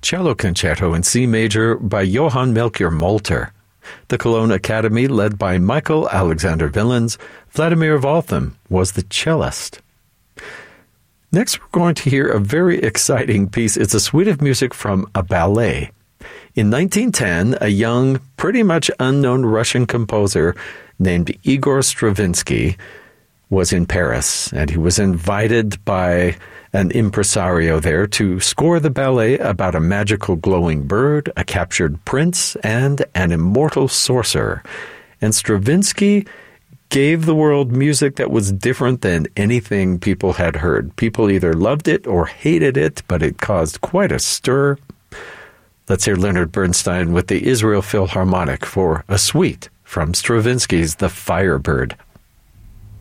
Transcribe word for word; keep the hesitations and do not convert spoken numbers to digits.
Cello Concerto in C major by Johann Melchior Molter. The Cologne Academy, led by Michael Alexander Villens, Vladimir Waltham was the cellist. Next, we're going to hear a very exciting piece. It's a suite of music from a ballet. In nineteen ten, a young, pretty much unknown Russian composer named Igor Stravinsky was in Paris, and he was invited by an impresario there to score the ballet about a magical glowing bird, a captured prince, and an immortal sorcerer. And Stravinsky gave the world music that was different than anything people had heard. People either loved it or hated it, but it caused quite a stir. Let's hear Leonard Bernstein with the Israel Philharmonic for a suite from Stravinsky's The Firebird